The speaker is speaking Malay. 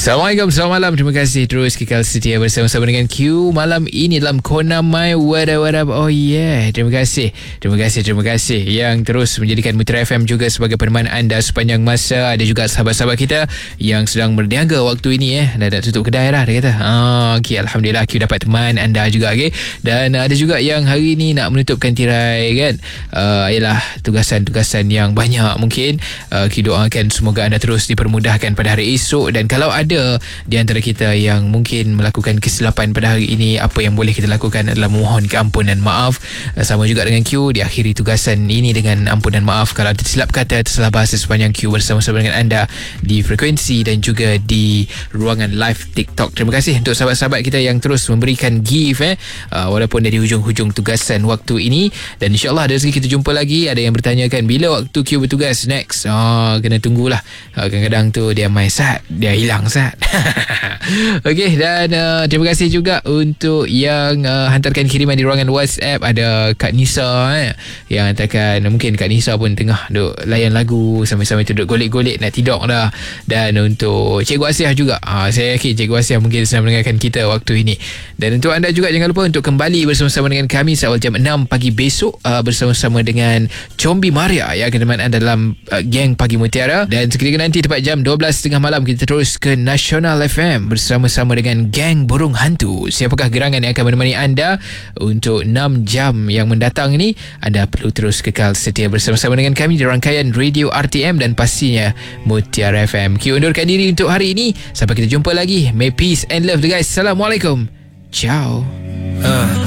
Assalamualaikum, selamat malam. Terima kasih terus kekal setia bersama-sama dengan Q malam ini dalam Kona My What Up. Oh yeah, terima kasih yang terus menjadikan Mutiara FM juga sebagai peneman anda sepanjang masa. Ada juga sahabat-sahabat kita yang sedang berniaga waktu ini dah tutup kedai dah, dia kata. Okay, Alhamdulillah Q dapat teman anda juga, okay? Dan ada juga yang hari ni nak menutupkan tirai kan. Ialah tugasan-tugasan yang banyak mungkin. Q doakan semoga anda terus dipermudahkan pada hari esok. Dan kalau ada di antara kita yang mungkin melakukan kesilapan pada hari ini, apa yang boleh kita lakukan adalah mohon keampunan maaf. Sama juga dengan Q, diakhiri tugasan ini dengan ampunan maaf kalau tersilap kata, tersalah bahasa sepanjang Q bersama-sama dengan anda di frekuensi dan juga di ruangan live TikTok. Terima kasih untuk sahabat-sahabat kita yang terus memberikan gift walaupun dari hujung-hujung tugasan waktu ini. Dan insyaAllah ada rezeki kita jumpa lagi. Ada yang bertanyakan bila waktu Q bertugas next. Kena tunggulah. Kadang-kadang tu dia main sat, dia hilang sat. Okey, dan terima kasih juga untuk yang hantarkan kiriman di ruangan WhatsApp. Ada Kak Nisa yang hantarkan. Mungkin Kak Nisa pun tengah duk layan lagu sambil-sambil tu duk golek-golek nak tidur dah. Dan untuk Cikgu Asiah juga, saya yakin Cikgu Asiah mungkin sedang mendengarkan kita waktu ini. Dan untuk anda juga jangan lupa untuk kembali bersama-sama dengan kami seawal jam 6 pagi besok bersama-sama dengan Combi Maria yang akan menemani anda dalam Geng Pagi Mutiara. Dan sekiranya nanti tepat jam 12.30 malam kita terus ke Nasional FM bersama-sama dengan Geng Burung Hantu. Siapakah gerangan yang akan menemani anda untuk 6 jam yang mendatang ini? Anda perlu terus kekal setia bersama-sama dengan kami di rangkaian Radio RTM dan pastinya Mutiara FM. Q undurkan diri untuk hari ini. Sampai kita jumpa lagi. May peace and love guys. Assalamualaikum. Ciao.